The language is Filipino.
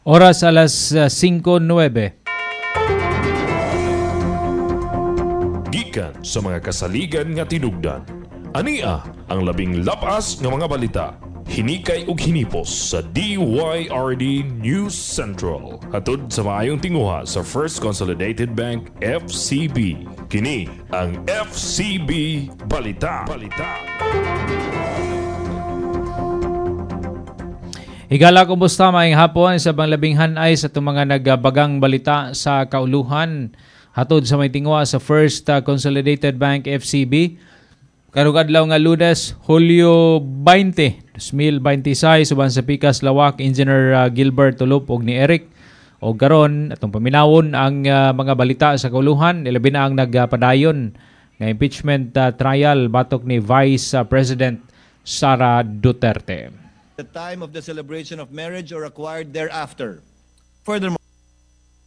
Oras alas 5:09. Gikan sa mga kasaligan nga tinugdan. Ania ang labing lapas nga mga balita. Hinikay ug hinipos sa DYRD News Central. Hatod sa maayong tinguha sa First Consolidated Bank FCB. Kini ang FCB Balita. Higala, kumusta maayong hapon sa panglabing hanay sa itong mga nagbagang balita sa kauluhan. Hatod sa may tingwa sa First Consolidated Bank FCB. Karong adlaw nga Lunes, Hulyo 20, 2026, suban sa Pikas Lawak, Engineer Gilbert Tulop ug ni Eric. O garon atong paminawon ang mga balita sa kauluhan, ilabi na ang nagpadayon nga impeachment trial batok ni Vice President Sara Duterte. The time of the celebration of marriage or acquired thereafter. Furthermore,